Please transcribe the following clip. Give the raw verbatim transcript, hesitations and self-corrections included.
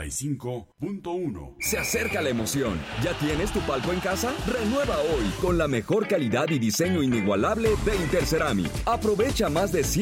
y cinco punto uno. Se acerca la emoción. ¿Ya tienes tu palco en casa? Renueva hoy con la mejor calidad y diseño inigualable de Interceramic. Aprovecha más de cien